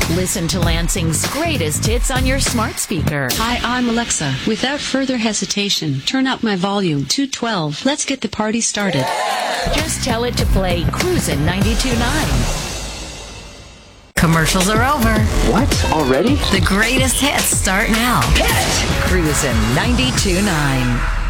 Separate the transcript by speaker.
Speaker 1: Listen to Lansing's greatest hits on your smart speaker.
Speaker 2: Hi, I'm Alexa. Without further hesitation, turn up my volume to 12. Let's get the party started.
Speaker 1: Just tell it to play Cruisin' 92.9. Commercials are over.
Speaker 3: What? Already?
Speaker 1: The greatest hits start now. Cruisin' 92.9.